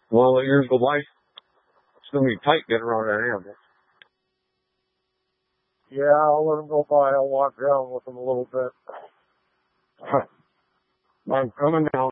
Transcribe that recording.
Well, let yours go by. It's going to be tight getting around that animal. Yeah, I'll let him go by. I'll walk down with him a little bit. I'm coming down.